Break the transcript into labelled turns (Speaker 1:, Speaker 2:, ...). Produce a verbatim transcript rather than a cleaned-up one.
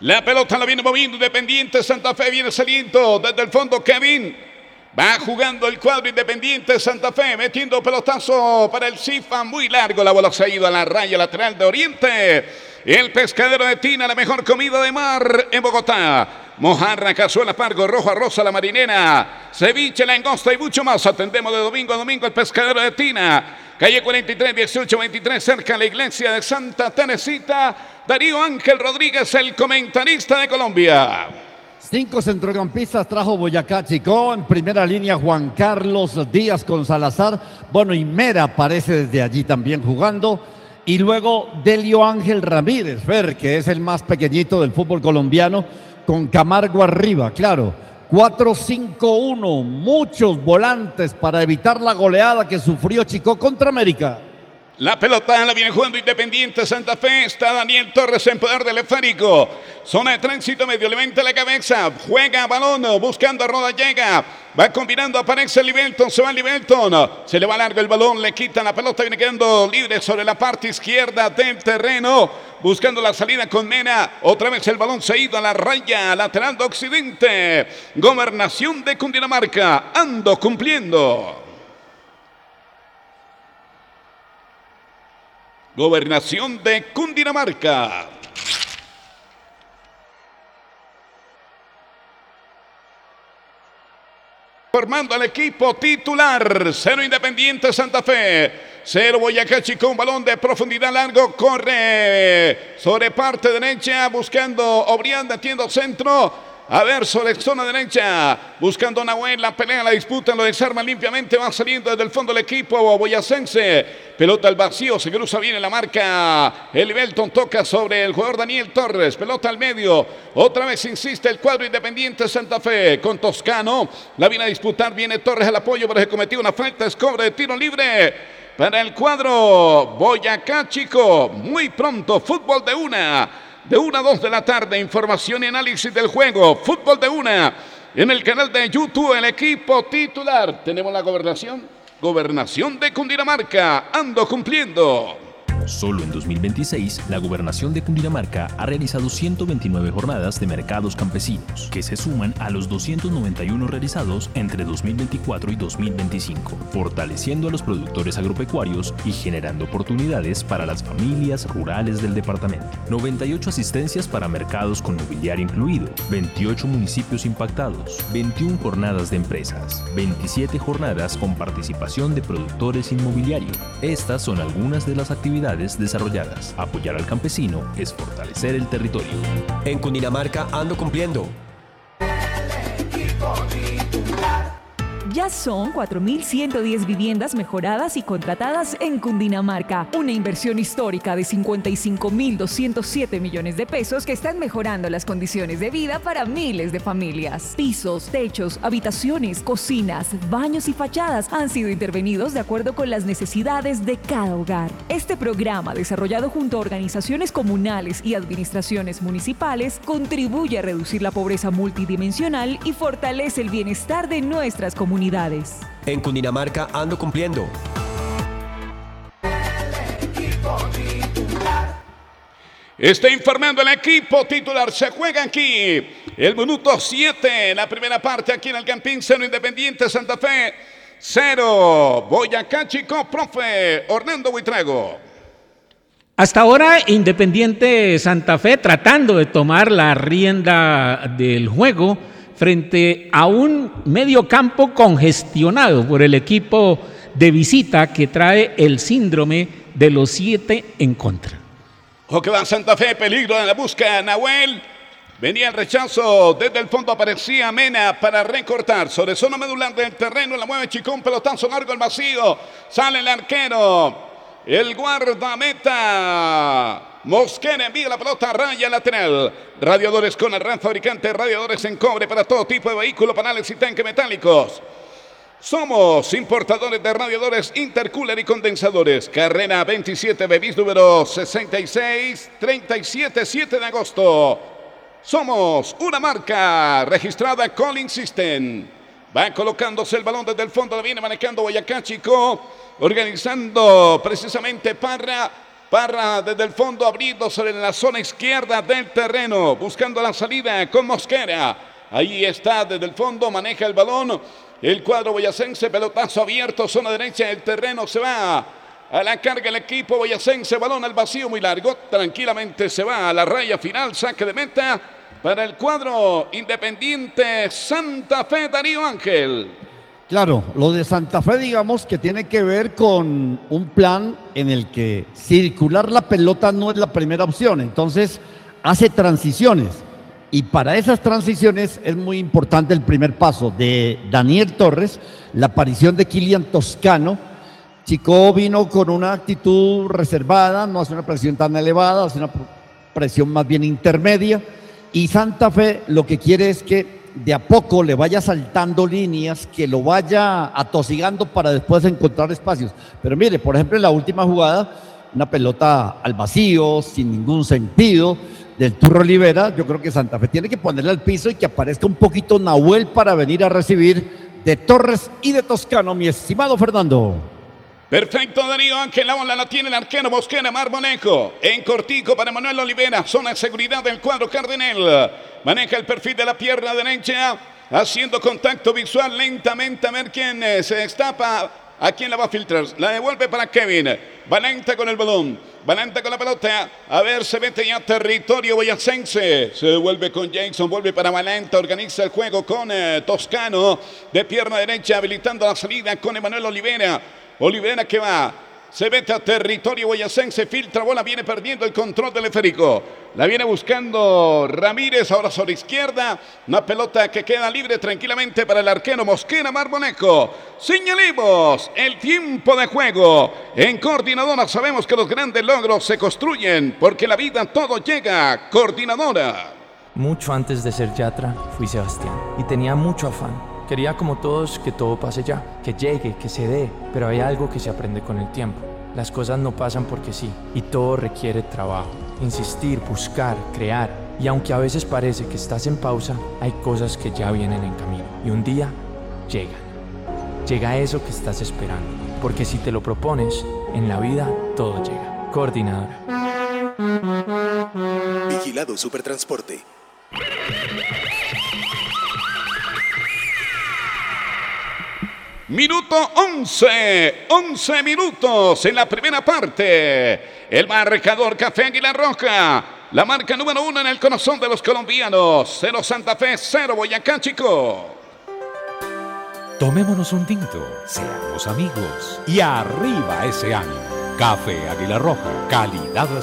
Speaker 1: La pelota la viene moviendo Independiente Santa Fe, viene saliendo desde el fondo Kevin. Va jugando el cuadro Independiente Santa Fe, metiendo pelotazo para el Cifa, muy largo, la bola se ha ido a la raya lateral de Oriente. El Pescadero de Tina, la mejor comida de mar en Bogotá. Mojarra, cazuela, pargo, rojo, arroz a la marinera, ceviche, langosta y mucho más. Atendemos de domingo a domingo el Pescadero de Tina. Calle cuarenta y tres, dieciocho veintitrés, cerca de la iglesia de Santa Teresita. Darío Ángel Rodríguez, el comentarista de Colombia.
Speaker 2: Cinco centrocampistas trajo Boyacá Chicó. En primera línea Juan Carlos Díaz con Salazar. Bueno, y Mera aparece desde allí también jugando. Y luego Delio Ángel Ramírez, Fer, que es el más pequeñito del fútbol colombiano, con Camargo arriba, claro. cuatro cinco uno, muchos volantes para evitar la goleada que sufrió Chicó contra América.
Speaker 1: La pelota la viene jugando Independiente Santa Fe. Está Daniel Torres en poder del esférico. Zona de tránsito medio, levanta la cabeza. Juega balón, buscando a Roda, llega. Va combinando, aparece Livelton, se va Livelton. Se le va largo el balón, le quitan la pelota, viene quedando libre sobre la parte izquierda del terreno. Buscando la salida con Mena. Otra vez el balón se ha ido a la raya lateral de Occidente. Gobernación de Cundinamarca. Ando cumpliendo. Gobernación de Cundinamarca. Formando al equipo titular. Cero Independiente Santa Fe. Cero Boyacá Chicó. Un balón de profundidad largo. Corre sobre parte derecha. Buscando Obrián. Detiendo centro. A ver, sobre zona derecha, buscando a Nahuel, la pelea, la disputa, lo desarma limpiamente, va saliendo desde el fondo el equipo boyacense. Pelota al vacío, se cruza bien en la marca. El Belton toca sobre el jugador Daniel Torres, pelota al medio. Otra vez insiste el cuadro Independiente Santa Fe con Toscano. La viene a disputar, viene Torres al apoyo, pero se cometió una falta, es cobro de tiro libre para el cuadro Boyacá Chicó. Muy pronto, fútbol de una. De una a dos de la tarde, información y análisis del juego. Fútbol de una. En el canal de YouTube, el equipo titular. Tenemos la gobernación. Gobernación de Cundinamarca. Ando cumpliendo.
Speaker 3: Solo en dos mil veintiséis, la Gobernación de Cundinamarca ha realizado ciento veintinueve jornadas de mercados campesinos, que se suman a los doscientos noventa y uno realizados entre dos mil veinticuatro y dos mil veinticinco, fortaleciendo a los productores agropecuarios y generando oportunidades para las familias rurales del departamento. noventa y ocho asistencias para mercados con mobiliario incluido, veintiocho municipios impactados, veintiuna jornadas de empresas, veintisiete jornadas con participación de productores inmobiliario. Estas son algunas de las actividades desarrolladas. Apoyar al campesino es fortalecer el territorio.
Speaker 4: En Cundinamarca ando cumpliendo.
Speaker 5: Ya son cuatro mil ciento diez viviendas mejoradas y contratadas en Cundinamarca. Una inversión histórica de cincuenta y cinco mil doscientos siete millones de pesos que están mejorando las condiciones de vida para miles de familias. Pisos, techos, habitaciones, cocinas, baños y fachadas han sido intervenidos de acuerdo con las necesidades de cada hogar. Este programa, desarrollado junto a organizaciones comunales y administraciones municipales, contribuye a reducir la pobreza multidimensional y fortalece el bienestar de nuestras comunidades.
Speaker 4: En Cundinamarca ando cumpliendo.
Speaker 1: Está informando el equipo titular. Se juega aquí el minuto siete, la primera parte aquí en el Campín. Cero Independiente Santa Fe, cero Boyacá Chicó. Profe Orlando Buitrago.
Speaker 6: Hasta ahora Independiente Santa Fe tratando de tomar la rienda del juego frente a un medio campo congestionado por el equipo de visita que trae el síndrome de los siete en contra.
Speaker 1: Ojo que va Santa Fe, peligro en la busca Nahuel. Venía el rechazo, desde el fondo aparecía Mena para recortar sobre zona medular del terreno, la mueve Chicón, pelotazo largo al vacío, sale el arquero, el guardameta. Mosquera envía la pelota a raya lateral. Radiadores con el gran fabricante, radiadores en cobre para todo tipo de vehículo, panales y tanques metálicos. Somos importadores de radiadores intercooler y condensadores. Carrera veintisiete, Bevis número sesenta y seis, treinta y siete, siete de agosto. Somos una marca registrada Calling System. Va colocándose el balón desde el fondo, la viene manejando Boyacá Chicó, organizando precisamente para Parra desde el fondo abriendo sobre la zona izquierda del terreno, buscando la salida con Mosquera. Ahí está desde el fondo, maneja el balón. El cuadro boyacense, pelotazo abierto, zona derecha del terreno, se va a la carga el equipo boyacense, balón al vacío muy largo, tranquilamente se va a la raya final, saque de meta para el cuadro Independiente Santa Fe, Darío Ángel.
Speaker 2: Claro, lo de Santa Fe, digamos que tiene que ver con un plan en el que circular la pelota no es la primera opción, entonces hace transiciones. Y para esas transiciones es muy importante el primer paso de Daniel Torres, la aparición de Kilian Toscano. Chico vino con una actitud reservada, no hace una presión tan elevada, hace una presión más bien intermedia. Y Santa Fe lo que quiere es que de a poco le vaya saltando líneas, que lo vaya atosigando para después encontrar espacios. Pero mire, por ejemplo, en la última jugada, una pelota al vacío, sin ningún sentido, del Turro Olivera. Yo creo que Santa Fe tiene que ponerle al piso y que aparezca un poquito Nahuel para venir a recibir de Torres y de Toscano, mi estimado Fernando.
Speaker 1: Perfecto, Darío Ángel, la bola la tiene el arquero Mosquera, Marmonejo, en cortico para Manuel Olivera, zona de seguridad del cuadro Cardenal, maneja el perfil de la pierna derecha, haciendo contacto visual lentamente a ver quién se destapa, a quién la va a filtrar, la devuelve para Kevin, Valenta con el balón, Valenta con la pelota, a ver, se mete ya territorio boyacense, se devuelve con Jason, vuelve para Valenta, organiza el juego con eh, Toscano, de pierna derecha, habilitando la salida con Emanuel Olivera, Olivera que va, se mete a territorio boyacense, filtra bola, viene perdiendo el control del esférico. La viene buscando Ramírez, ahora sobre izquierda. Una pelota que queda libre tranquilamente para el arquero Mosquera Marmonejo. Señalemos el tiempo de juego. En Coordinadora sabemos que los grandes logros se construyen porque la vida todo llega. Coordinadora.
Speaker 7: Mucho antes de ser Yatra, fui Sebastián y tenía mucho afán. Quería como todos que todo pase ya, que llegue, que se dé, pero hay algo que se aprende con el tiempo. Las cosas no pasan porque sí, y todo requiere trabajo, insistir, buscar, crear. Y aunque a veces parece que estás en pausa, hay cosas que ya vienen en camino. Y un día, llegan. Llega eso que estás esperando, porque si te lo propones, en la vida todo llega. Coordinadora.
Speaker 8: Vigilado Supertransporte.
Speaker 1: Minuto once, once minutos en la primera parte. El marcador Café Águila Roja, la marca número uno en el corazón de los colombianos. Cero Santa Fe, cero Boyacá Chico.
Speaker 9: Tomémonos un tinto, seamos amigos y arriba ese ánimo. Café Águila Roja, calidad